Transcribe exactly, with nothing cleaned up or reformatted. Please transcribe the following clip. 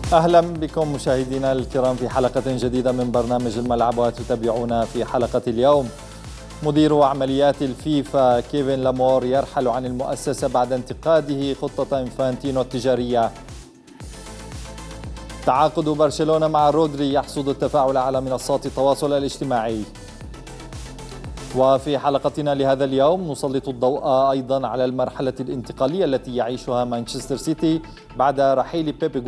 أهلا بكم مشاهدينا الكرام في حلقة جديدة من برنامج الملعب، وتتابعونا في حلقة اليوم. مدير عمليات الفيفا كيفن لامور يرحل عن المؤسسة بعد انتقاده خطة إنفانتينو التجارية. تعاقد برشلونة مع رودري يحصد التفاعل على منصات التواصل الاجتماعي. وفي حلقتنا لهذا اليوم نسلط الضوء أيضا على المرحلة الانتقالية التي يعيشها مانشستر سيتي بعد رحيل بيب